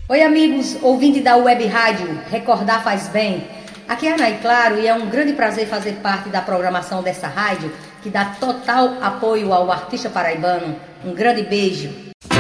Oi amigos, ouvinte da Web Rádio Recordar Faz Bem. Aqui é a Anaí Claro e é um grande prazer fazer parte da programação dessa rádio que dá total apoio ao artista paraibano. Um grande beijo.